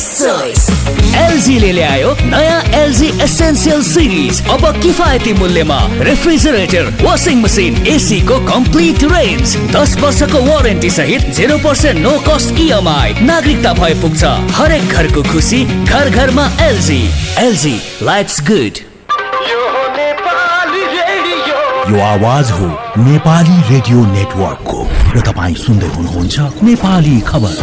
LG ले ल्यायो नयाँ एलजी एसेन्शियल सिरिज। अब किफायती मूल्यमा रेफ्रिजरेटर, वाशिङ मसिन, एसी को कम्प्लिट रेन्ज, 10 वर्षको वारेन्टी सहित 0% नो कस्ट इएमआई। नागरिकता भए पुग्छ हरेक घरको खुसी, घर घरमा एलजी। LG lives good. यो आवाज हो नेपाली रेडियो नेटवर्कको र तपाईँ सुन्दै हुनुहुन्छ नेपाली खबर।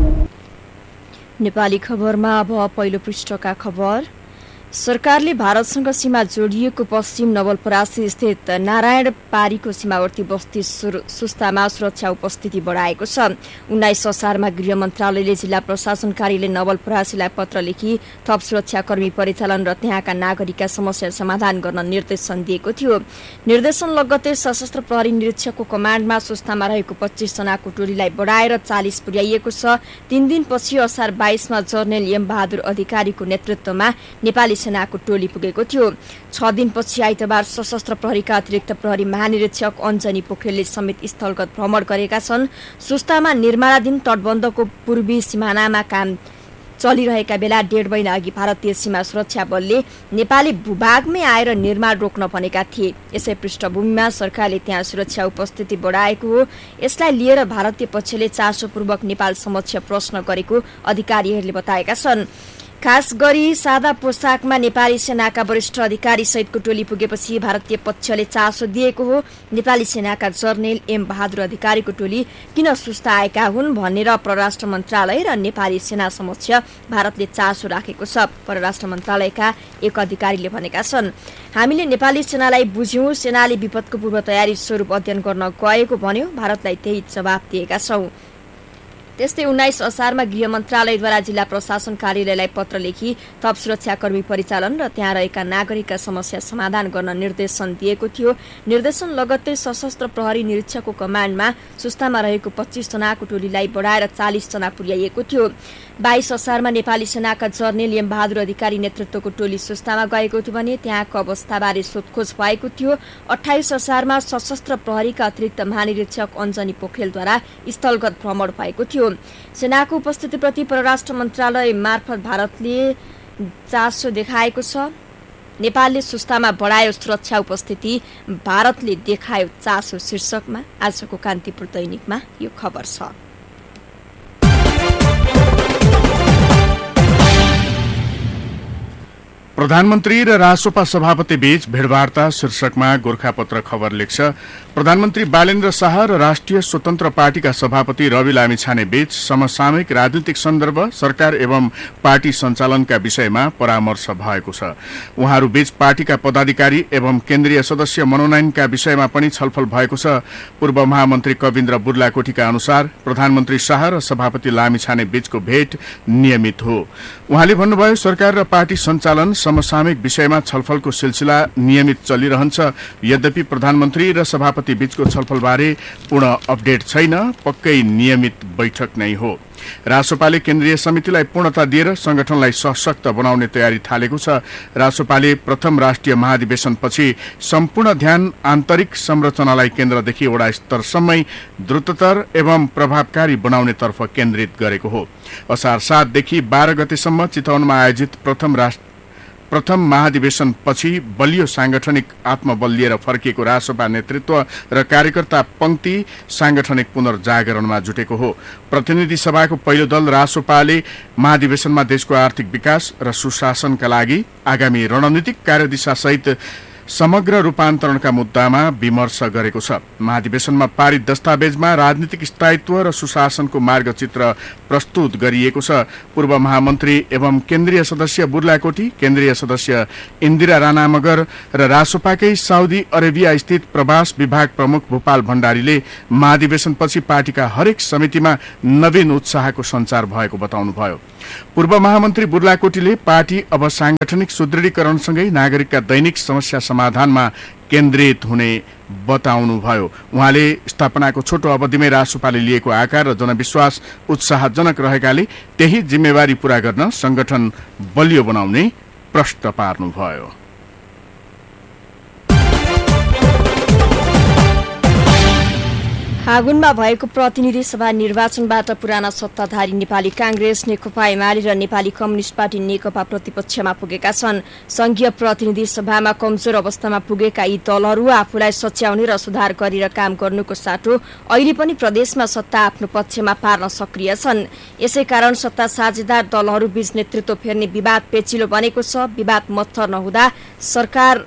नेपाली खबरमा अब पहिलो पृष्ठका खबर। सरकारले भारतसँग सीमा जोडिएको पश्चिम नवलपरासी स्थित नारायण पारीको सीमावर्ती बस्ती सुस्तामा सुरक्षा उपस्थिति बढाएको छ। 19 असारमा गृह मन्त्रालयले जिल्ला प्रशासन कार्यालय नवलपरासीलाई पत्र लेखी थप सुरक्षाकर्मी परिचालन र त्यहाँका नागरिकका समस्या समाधान गर्न निर्देशन दिएको थियो। निर्देशन लगत्तै सशस्त्र प्रहरी निरीक्षकको कमाण्डमा सुस्तामा रहेको 25 जनाको टोलीलाई बढाएर 40 पुर्याइएको छ। 3 दिनपछि असार 22 मा जर्नेल एम बहादुर अधिकारीको नेतृत्वमा नेपाली सेनाको टोली पुगेको थियो। 6 दिनपछि आइतबार सशस्त्र प्रहरीका अतिरिक्त प्रहरी महानिरीक्षक अञ्जनी पोखरेलले समेत स्थलगत भ्रमण गरेका छन्। सुस्तामा निर्माणाधीन तटबन्धको पूर्वी सिमानामा काम चलिरहेका बेला 1.5 महिना अघि भारतीय सीमा सुरक्षा बलले नेपाली भूभागमै आएर निर्माण रोक्न भनेका थिए। यसै पृष्ठभूमिमा सरकारले त्यहाँ सुरक्षा उपस्थिति बढाएको हो। यसलाई लिएर भारतीय पक्षले चासोपूर्वक नेपाल समक्ष प्रश्न गरेको अधिकारीहरूले बताएका छन्। खास गरी सादा पोसाकमा नेपाली सेनाका वरिष्ठ अधिकारी सहितको टोली पुगेपछि भारतीय पक्षले चासो दिएको हो। नेपाली सेनाका जर्नेल एम बहादुर अधिकारीको टोली किन सुस्ता आएका हुन् भनेर परराष्ट्र मन्त्रालय र नेपाली सेना समक्ष भारतले चासो राखेको छ। परराष्ट्र मन्त्रालयका एक अधिकारीले भनेका छन्, हामीले नेपाली सेनालाई बुझ्यौं, सेनाले विपदको पूर्व तयारी स्वरूप अध्ययन गर्न गएको भन्यो, भारतलाई त्यही जवाब दिएका छौं। त्यस्तै 19 असारमा गृह मन्त्रालयद्वारा जिल्ला प्रशासन कार्यालयलाई पत्र लेखी थप सुरक्षाकर्मी परिचालन र त्यहाँ रहेका नागरिकका समस्या समाधान गर्न निर्देशन दिएको थियो। निर्देशन लगत्तै सशस्त्र प्रहरी निरीक्षकको कमाण्डमा सुस्तामा रहेको 25 जनाको टोलीलाई बढाएर 40 जना पुर्याइएको थियो। 22 असारमा नेपाली सेनाका जर्नेल एम बहादुर अधिकारी नेतृत्वको टोली सुस्तामा गएको थियो भने त्यहाँको अवस्थाबारे सोधखोज भएको थियो। 28 असारमा सशस्त्र प्रहरीका अतिरिक्त महानिरीक्षक अञ्जनी पोखरेलद्वारा स्थलगत भ्रमण भएको थियो। सेनाको उपस्थितिप्रति परराष्ट्र मन्त्रालय मार्फत भारतले चासो देखाएको छ। नेपालले सुस्तामा बढायो सुरक्षा उपस्थिति, भारतले देखायो चासो शीर्षकमा आजको कान्तिपुर दैनिकमा यो खबर छ। प्रधानमन्त्री र रासोपा सभापति बीच भेटवार्ता शीर्षकमा गोरखापत्र खबर लेख्छ। प्रधानमन्त्री बालेन्द्र शाह र राष्ट्रिय स्वतन्त्र पार्टीका सभापति रवि लामिछाने बीच समसामयिक राजनीतिक सन्दर्भ, सरकार एवं पार्टी सञ्चालनका विषयमा परामर्श भएको छ। उहाँहरू बीच पार्टीका पदाधिकारी एवं केन्द्रीय सदस्य मनोनयनका विषयमा पनि छलफल भएको छ। पूर्व महामन्त्री कविन्द्र बुर्लाकोटीका अनुसार प्रधानमन्त्री शाह र सभापति लामिछाने बीचको भेट नियमित हो। उहाँले भन्नुभयो, सरकार र पार्टी सञ्चालन समसामयिक विषयमा छलफलको सिलसिला नियमित चलिरहन्छ। यद्यपि प्रधानमन्त्री र सभापति बीचको छलफलबारे पूर्ण अपडेट छैन, पक्कै नियमित बैठक नै हो। रासोपाले केन्द्रीय समितिलाई पूर्णता दिएर संगठनलाई सशक्त बनाउने तयारी थालेको छ। रासोपाले प्रथम राष्ट्रिय महाधिवेशनपछि सम्पूर्ण ध्यान आन्तरिक संरचनालाई केन्द्रदेखि वडा स्तरसम्मै द्रुततर एवं प्रभावकारी बनाउनेतर्फ केन्द्रित गरेको हो। असार 7 देखि 12 गतेसम्म चितवनमा आयोजित प्रथम महाधिवेशन पछि बलियो सांगठनिक आत्मबल लिएर फर्किएको रासोपा नेतृत्व र कार्यकर्ता पंक्ति सांगठनिक पुनर्जागरणमा जुटेको हो। प्रतिनिधि सभाको पहिलो दल रासोपाले महाधिवेशनमा देशको आर्थिक विकास र सुशासनका लागि आगामी रणनीतिक कार्यदिशा सहित समग्र रूपान्तरणका मुद्दामा विमर्श गरेको छ। महाधिवेशनमा पारित दस्तावेजमा राजनीतिक स्थायित्व र सुशासनको मार्गचित्र प्रस्तुत गरिएको छ। पूर्व महामन्त्री एवं केन्द्रीय सदस्य बुर्लाकोटी, केन्द्रीय सदस्य इन्दिरा राणा मगर र रासोपाकै साउदी अरेबिया स्थित प्रवास विभाग प्रमुख भूपाल भण्डारीले महाधिवेशनपछि पार्टीका हरेक समितिमा नवीन उत्साहको सञ्चार भएको बताउनुभयो। पूर्व महामन्त्री बुर्लाकोटीले पार्टी अब सांगठनिक सुदृढीकरणसँगै नागरिकका दैनिक समस्या समाधानमा केन्द्रित हुने बताउनुभयो। उहाँले स्थापनाको छोटो अवधिमै रासोपाले लिएको आकार र जनविश्वास उत्साहजनक रहेकाले त्यही जिम्मेवारी पूरा गर्न संगठन बलियो बनाउने प्रश्न पार्नुभयो। फागुनमा भएको प्रतिनिधि सभा निर्वाचनबाट पुराना सत्ताधारी नेपाली कांग्रेस, नेकपा एमाले र नेपाली कम्युनिष्ट पार्टी नेकपा प्रतिपक्षमा पुगेका छन्। संघीय प्रतिनिधि सभामा कमजोर अवस्थामा पुगेका यी दलहरू आफूलाई सच्याउने र सुधार गरेर काम गर्नुको साटो अहिले पनि प्रदेशमा सत्ता आफ्नो पक्षमा पार्न सक्रिय छन्। यसैकारण सत्ता साझेदार दलहरू बीच नेतृत्व फेर्ने विवाद पेचिलो बनेको छ। विवाद मत्थर नहुँदा सरकार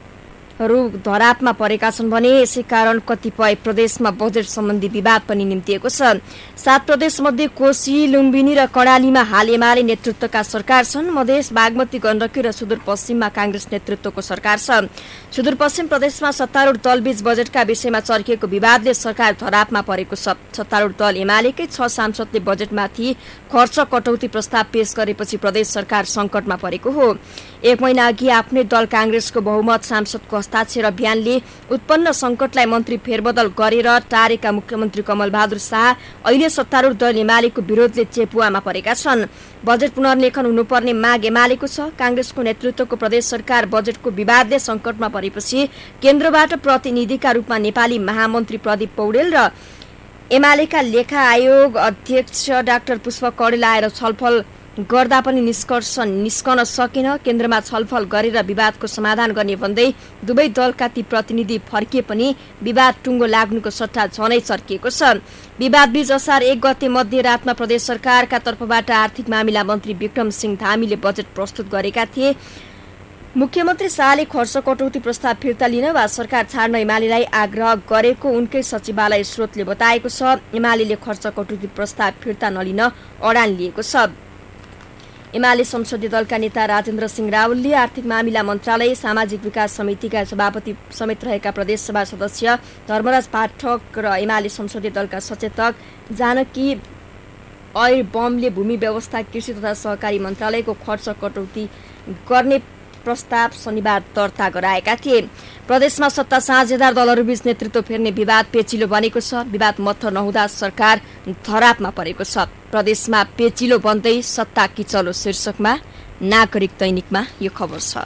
धरापमा परेका छन् भने यसै कारण कतिपय प्रदेशमा बजेट सम्बन्धी विवाद पनि निम्तिएको छ। 7 प्रदेश मध्ये कोशी, लुम्बिनी र कर्णालीमा हाल एमाले नेतृत्वका सरकार छन्। मधेस, बागमती, गण्डकी र सुदूरपश्चिममा कांग्रेस नेतृत्वको सरकार छ। सुदूरपश्चिम प्रदेशमा सत्तारूढ दलबीच बजेटका विषयमा चर्किएको विवादले सरकार धरापमा परेको छ। सत्तारूढ दल एमालेकै 6 सांसदले बजेटमाथि खर्च कटौती प्रस्ताव पेश गरेपछि प्रदेश सरकार संकटमा परेको हो। 1 महिना अघि आफ्नै दल कांग्रेसको बहुमत सांसदको हस्ताक्षर अभियानले उत्पन्न संकटलाई मन्त्री फेरबदल गरेर टारेका मुख्यमन्त्री कमल बहादुर शाह अहिले सत्तारूढ दल एमालेको विरोधले चेपुवामा परेका छन्। बजेट पुनर्लेखन हुनुपर्ने माग एमालेको छ। कांग्रेसको नेतृत्वको प्रदेश सरकार बजेटको विवादले संकटमा परेपछि केन्द्रबाट प्रतिनिधिका रूपमा नेपाली महामन्त्री प्रदीप पौडेल र एमालेका लेखा आयोग अध्यक्ष डाक्टर पुष्प कौडेल आएर छलफल गर्दा पनि निष्कर्ष निस्कन सकेन। केन्द्रमा छलफल गरेर विवादको समाधान गर्ने भन्दै दुवै दलका ती प्रतिनिधि फर्किए पनि विवाद टुङ्गो लाग्नुको सट्टा झनै चर्किएको छ। विवादबीच असार 1 गते मध्यरातमा प्रदेश सरकारका तर्फबाट आर्थिक मामिला मन्त्री विक्रम सिंह धामीले बजेट प्रस्तुत गरेका थिए। मुख्यमन्त्री शाहले खर्च कटौती प्रस्ताव फिर्ता लिन वा सरकार छाड्न एमालेलाई आग्रह गरेको उनकै सचिवालय स्रोतले बताएको छ। एमालेले खर्च कटौती प्रस्ताव फिर्ता नलिन अडान लिएको छ। एमाले संसदीय दलका नेता राजेन्द्र सिंह रावलले आर्थिक मामिला मन्त्रालय, सामाजिक विकास समितिका सभापति समेत रहेका प्रदेशसभा सदस्य धर्मराज पाठक र एमाले संसदीय दलका सचेतक जानकी ऐरबमले भूमि व्यवस्था, कृषि तथा सहकारी मन्त्रालयको खर्च कटौती गर्ने प्रस्ताव शनिबार दर्ता गराएका थिए। प्रदेशमा सत्ता साझेदार दलहरूबीच नेतृत्व फेर्ने विवाद पेचिलो बनेको छ। विवाद मत्थर नहुँदा सरकार धरापमा परेको छ। प्रदेशमा पेचिलो बन्दै सत्ता किचलो शीर्षकमा नागरिक दैनिकमा यो खबर छ।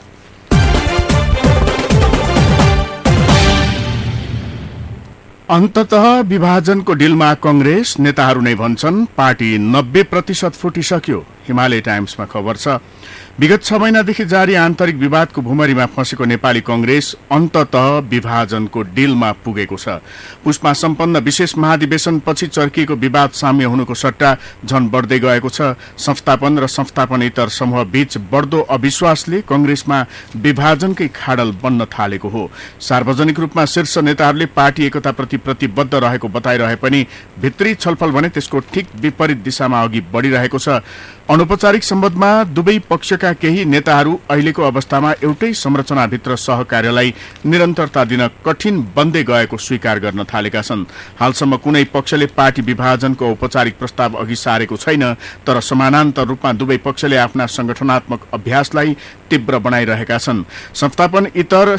अन्ततः विभाजनको डिलमा कंग्रेस नेताहरू नै भन्छन् पार्टी 90% फुटिसक्यो। हिमालय टाइम्समा खबर छ। विगत 6 महिनादेखि जारी आन्तरिक विवादको भुमरीमा फँसेको नेपाली कंग्रेस अन्ततः विभाजनको डिलमा पुगेको छ। पुसमा सम्पन्न विशेष महाधिवेशनपछि चर्किएको विवाद साम्य हुनुको सट्टा झन बढ्दै गएको छ। संस्थापन र संस्थापनेतर समूह बीच बढ्दो अविश्वासले कंग्रेसमा विभाजनकै खाडल बन्न थालेको हो। सार्वजनिक रूपमा शीर्ष नेताहरूले पार्टी एकताप्रति प्रतिबद्ध रहेको बताइरहे पनि भित्री छलफल भने त्यसको ठिक विपरीत दिशामा अघि बढिरहेको छ। अनौपचारिक सम्बन्धमा दुवै पक्षका केही नेताहरू अहिलेको अवस्थामा एउटै संरचनाभित्र सहकार्यलाई निरन्तरता दिन कठिन बन्दै गएको स्वीकार गर्न थालेका छन्। हालसम्म कुनै पक्षले पार्टी विभाजनको औपचारिक प्रस्ताव अघि सारेको छैन, तर समानान्तर रूपमा दुवै पक्षले आफ्ना संगठनात्मक अभ्यासलाई तीव्र बनाइरहेका छन्। संस्थापन इतर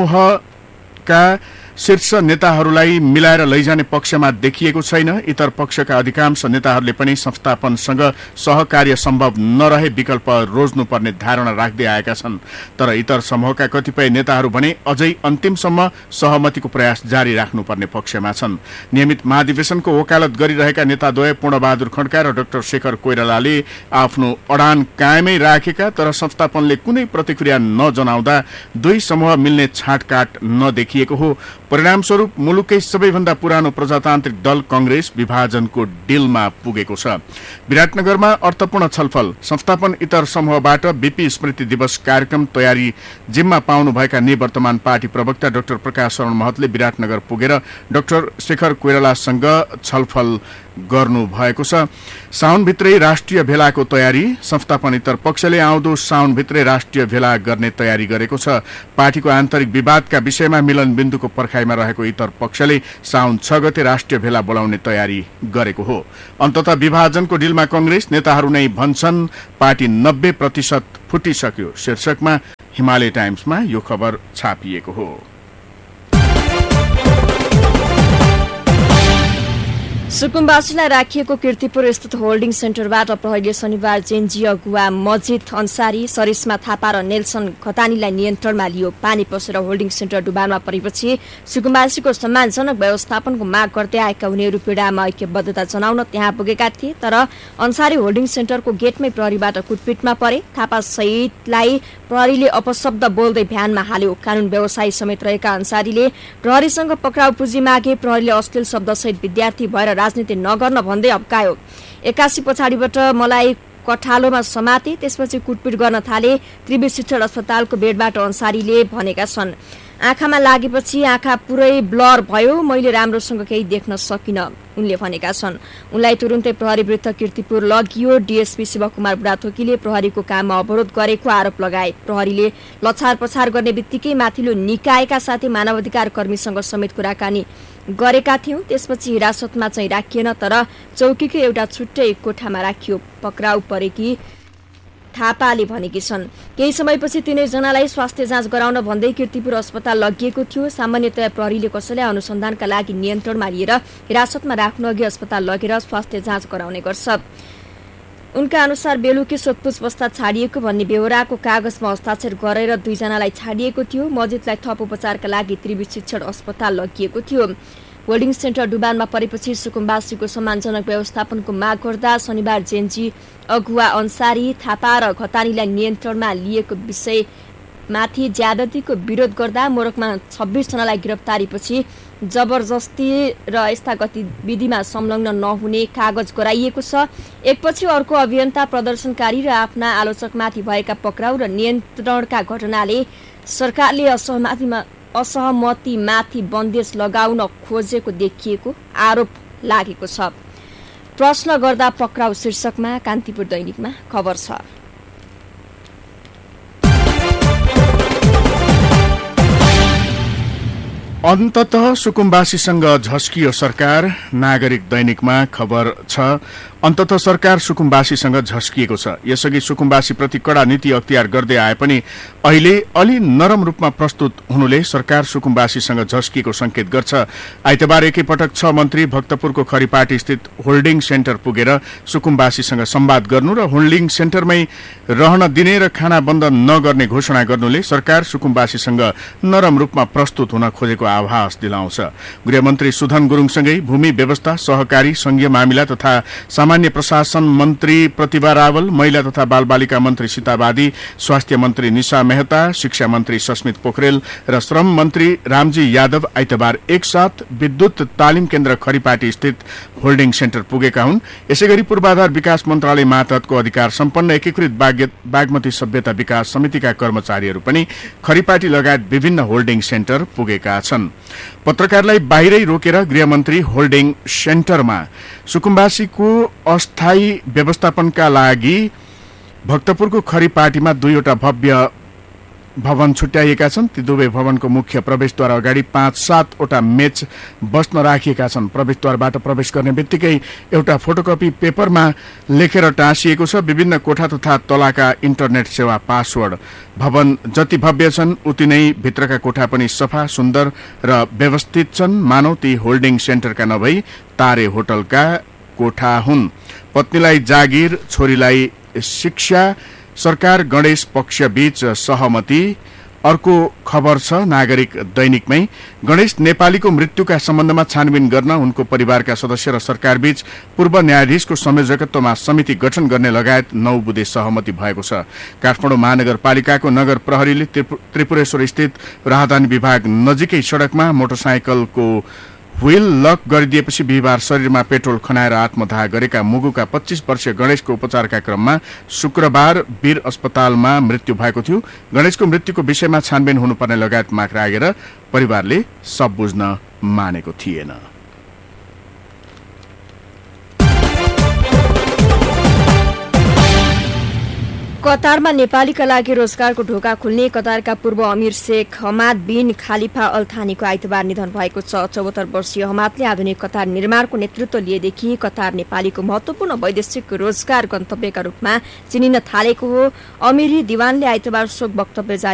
समूहका शीर्ष नेताहरूलाई मिलाएर लैजाने पक्षमा देखिएको छैन। इतर पक्षका अधिकांश नेताहरूले पनि संस्थापनसँग सहकार्य सम्भव नरहे विकल्प रोज्नुपर्ने धारणा राख्दै आएका छन्। तर इतर समूहका कतिपय नेताहरू भने अझै अन्तिमसम्म सहमतिको प्रयास जारी राख्नुपर्ने पक्षमा छन्। नियमित महाधिवेशनको वकालत गरिरहेका नेताद्वय पूर्णबहादुर खड्का र डाक्टर शेखर कोइरालाले आफ्नो अडान कायमै राखेका, तर संस्थापनले कुनै प्रतिक्रिया नजनाउँदा दुई समूह मिल्ने छाँटकाट नदेखिएको हो। परिणामस्वरूप मुलुककै सबैभन्दा पुरानो प्रजातान्त्रिक दल कंग्रेस विभाजनको डिलमा पुगेको छ। विराटनगरमा अर्थपूर्ण छलफल। संस्थापन इतर समूहबाट बीपी स्मृति दिवस कार्यक्रम तयारी जिम्मा पाउनुभएका निवर्तमान पार्टी प्रवक्ता डाक्टर प्रकाश शरण महतले विराटनगर पुगेर डाक्टर शेखर कोइरालासँग छलफल गर्नु भएको छ। साउनभित्रै राष्ट्रिय भेलाको तयारी। संस्थापन इतर पक्षले आउँदो साउनभित्रै राष्ट्रिय भेला गर्ने तयारी गरेको छ। पार्टीको आन्तरिक विवादका विषयमा मिलन बिन्दुको पर्खाइमा रहेको इतर पक्षले साउन 6 गते राष्ट्रिय भेला बोलाउने तयारी गरेको हो। अन्ततः विभाजनको डिलमा कंग्रेस नेताहरू नै भन्छन् पार्टी 90% फुटिसक्यो शीर्षकमा हिमालय टाइम्समा यो खबर छापिएको हो। सुकुम्बासीलाई राखिएको कीर्तिपुर स्थित होल्डिङ सेन्टरबाट प्रहरीले शनिबार जेएनजी अगुवा मजिद अन्सारी, सरिस्मा थापा र नेल्सन खतानीलाई नियन्त्रणमा लियो। पानी पसेर होल्डिङ सेन्टर डुबानमा परेपछि सुकुम्बासीको सम्मानजनक व्यवस्थापनको माग गर्दै आएका उनीहरू पीडामा ऐक्यबद्धता जनाउन त्यहाँ पुगेका थिए। तर अन्सारी होल्डिङ सेन्टरको गेटमै प्रहरीबाट कुटपिटमा परे। थापा सहितलाई प्रहरीले अपशब्द बोल्दै भ्यानमा हाल्यो। कानून व्यवसायी समेत रहेका अन्सारीले प्रहरीसँग पक्राउ पुँजी मागे। प्रहरीले अश्लील शब्दसहित विद्यार्थी भएर राजनीति नगर्न भन्दै अप्कायो। 81 पछाडिबाट मलाई कठालोमा समाते, त्यसपछि कुटपिट गर्न थाले। त्रिवी शिक्षण अस्पतालको बेडबाट अन्सारीले भनेका छन्। आँखामा लागेपछि आँखा पुरै ब्लर भयो, मैले राम्रोसँग केही देख्न सकिन, उनले भनेका छन्। उनलाई तुरुन्तै प्रहरी विरुद्ध कीर्तिपुर लगियो। डीएसपी शिवकुमार बुढाथोकीले प्रहरीको काममा अवरोध गरेको आरोप लगाए। प्रहरीले लछार पछार गर्ने बित्तिकै माथिल्लो निकायका साथै मानवाधिकार कर्मीसँग समेत कुराकानी गरेका थियौं। त्यसपछि हिरासतमा चाहिँ राखिएन, तर चौकीकै एउटा छुट्टै कोठामा राखियो, पक्राउ परेकी थापाले भनेकी छन्। केही समयपछि तीनैजनालाई स्वास्थ्य जाँच गराउन भन्दै कीर्तिपुर अस्पताल लगिएको थियो। सामान्यतया प्रहरीले कसैलाई अनुसन्धानका लागि नियन्त्रणमा लिएर हिरासतमा राख्नुअघि अस्पताल लगेर स्वास्थ्य जाँच गराउने गर्छ। उनका अनुसार बेलुकी सोधपुछ पश्चात छाडिएको भन्ने बेहोराको कागजमा हस्ताक्षर गरेर दुईजनालाई छाडिएको थियो। मजिदलाई थप उपचारका लागि त्रिवी शिक्षण अस्पताल लगिएको थियो। होल्डिङ सेन्टर डुबानमा परेपछि सुकुम्बासीको सम्मानजनक व्यवस्थापनको माग गर्दा शनिबार जेएनजी अगुवा अन्सारी, थापा र खतानीलाई नियन्त्रणमा लिएको विषयमाथि ज्यादतीको विरोध गर्दा मोरकमा 26 जनालाई गिरफ्तारीपछि जबरजस्ती र यस्ता गतिविधिमा संलग्न नहुने कागज गराइएको छ। एकपछि अर्को अभियन्ता, प्रदर्शनकारी र आफ्ना आलोचकमाथि भएका पक्राउ र नियन्त्रणका घटनाले सरकारले असहमतिमाथि बन्देज लगाउन खोजेको देखिएको आरोप लागेको छ। प्रश्न गर्दा पक्राउ शीर्षकमा कान्तिपुर दैनिकमा खबर छ। अन्ततः सुकुम्बासीसँग झस्कियो सरकार, नागरिक दैनिकमा खबर छ। अन्ततः सरकार सुकुम्बासीसँग झस्किएको छ। यसअघि सुकुम्बासीप्रति कडा नीति अख्तियार गर्दै आए पनि अहिले अलि नरम रूपमा प्रस्तुत हुनुले सरकार सुकुम्बासीसँग झस्किएको संकेत गर्छ। आइतबार एकैपटक 6 मन्त्री भक्तपुरको खरिपाटी स्थित होल्डिङ सेन्टर पुगेर सुकुम्बासीसँग संवाद गर्नु र होल्डिङ सेन्टरमै रहन दिने र खाना बन्द नगर्ने घोषणा गर्नुले सरकार सुकुम्बासीसँग नरम रूपमा प्रस्तुत हुन खोजेको आभास दिलाउँछ। गृहमन्त्री सुधन गुरुङसँगै भूमि व्यवस्था, सहकारी, संघीय मामिला तथा सामान्य प्रशासन मन्त्री प्रतिभा रावल, महिला तथा बालबालिका मन्त्री सीता बादी, स्वास्थ्य मन्त्री निशा मेहता, शिक्षा मन्त्री सस्मित पोखरेल र श्रम मन्त्री रामजी यादव आइतबार एकसाथ विद्युत तालिम केन्द्र खरिपाटी स्थित होल्डिङ सेन्टर पुगेका हुन्। यसैगरी पूर्वाधार विकास मन्त्रालय मातहतको अधिकार सम्पन्न एकीकृत बागमती सभ्यता विकास समितिका कर्मचारीहरू पनि खरिपाटी लगायत विभिन्न होल्डिङ सेन्टर पुगेका छन्। पत्रकारलाई बाहिरै रोकेर गृहमन्त्री होल्डिङ सेन्टरमा सुकुम्बासीको अस्थायी व्यवस्थापनका लागि भक्तपुरको खरिपाटीमा 2वटा भव्य भवन छुट्याइएका छन्। ती दुवै भवनको मुख्य प्रवेशद्वार अगाडि 5-7 वटा मेच बस्न राखिएका छन्। प्रवेशद्वारबाट प्रवेश गर्ने बित्तिकै एउटा फोटोकपी पेपरमा लेखेर टाँसिएको छ, विभिन्न कोठा तथा तलाका इन्टरनेट सेवा पासवर्ड। भवन जति भव्य छन् उति नै भित्रका कोठा पनि सफा, सुन्दर र व्यवस्थित छन्। मानव ती होल्डिङ सेन्टरका नभई तारे होटलका कोठा हुन्। पत्नीलाई जागिर, छोरीलाई शिक्षा, सरकार गणेश पक्ष बीच सहमति। अर्को खबर छ नागरिक दैनिकमै। गणेश नेपालीको मृत्युका सम्बन्धमा छानबिन गर्न उनको परिवारका सदस्य र सरकार बीच पूर्व न्यायाधीशको संयोजकत्वमा समिति गठन गर्ने लगायत 9 बुँदे सहमति भएको छ। काठमाडौँ महानगरपालिकाको नगर प्रहरीले त्रिपुरेश्वर स्थित राहदानी विभाग नजिकै सड़कमा मोटरसाइकलको व्हील लक गरिदिएपछि बिहिबार शरीरमा पेट्रोल खनाएर आत्मदाह गरेका मुगुका 25 वर्षीय गणेशको उपचारका क्रममा शुक्रबार वीर अस्पतालमा मृत्यु भएको थियो। गणेशको मृत्युको विषयमा छानबिन हुनुपर्ने लगायत माग राखेर परिवारले सब बुझ्न मानेको थिएन। कतारमा नेपालीका लागि रोजगारको ढोका खुल्ने कतारका पूर्व अमीर शेख हमाद बिन खालिफा अल थानीको आइतबार निधन भएको छ। 74 वर्षीय हमादले आधुनिक कतार निर्माणको नेतृत्व लिएदेखि कतार नेपालीको महत्वपूर्ण वैदेशिक रोजगार गन्तव्यका रूपमा चिनिन थालेको हो। अमीरी दिवानले आइतबार शोक वक्तव्य जारी